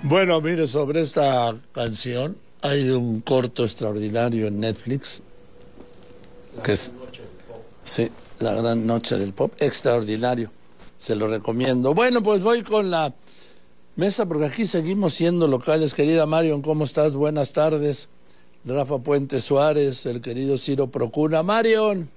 Bueno, mire, sobre esta canción hay un corto extraordinario en Netflix, que es, sí, La Gran Noche del Pop, extraordinario, se lo recomiendo. Bueno, pues voy con la mesa, porque aquí seguimos siendo locales. Querida Marion, ¿cómo estás? Buenas tardes. Rafa Puente Suárez, el querido Ciro Procuna. Marion,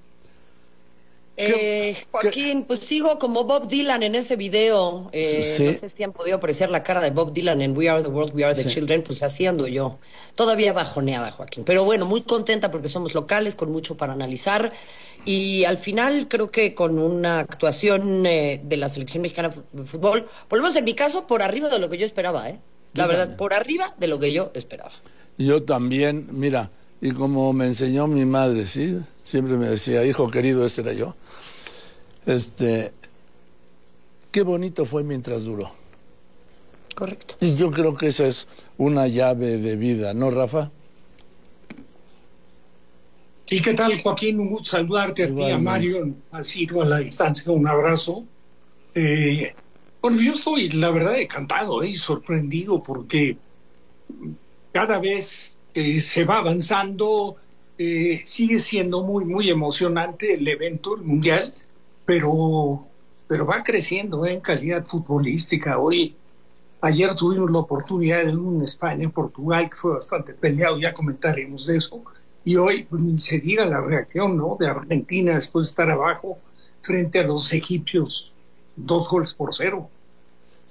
¿qué? Joaquín, pues sigo como Bob Dylan en ese video. No Sí, sé si han podido apreciar la cara de Bob Dylan en We Are the World, We Are the sí. Children, pues así ando yo. Todavía bajoneada, Joaquín. Pero bueno, muy contenta porque somos locales, con mucho para analizar. Y al final creo que con una actuación de la selección mexicana de fútbol, por lo menos en mi caso, por arriba de lo que yo esperaba, ¿eh? Yo La verdad, también. por arriba de lo que yo esperaba. Yo también, mira, y como me enseñó mi madre, ¿sí? Siempre me decía, hijo querido, ese era yo. Este, qué bonito fue mientras duró. Correcto. Y yo creo que esa es una llave de vida, ¿no, Rafa? Sí, ¿qué tal, Joaquín? Un gusto saludarte a ti, a Igualmente. Mario, a Ciro, a la distancia. Un abrazo. Eh, bueno, yo estoy, la verdad, encantado y sorprendido porque cada vez que se va avanzando, sigue siendo muy, muy emocionante el evento, el Mundial, pero, pero va creciendo en calidad futbolística. Ayer tuvimos la oportunidad de un España-Portugal que fue bastante peleado, ya comentaremos de eso. Y hoy, pues, ni se diga la reacción, ¿no?, de Argentina después de estar abajo frente a los egipcios, 2-0.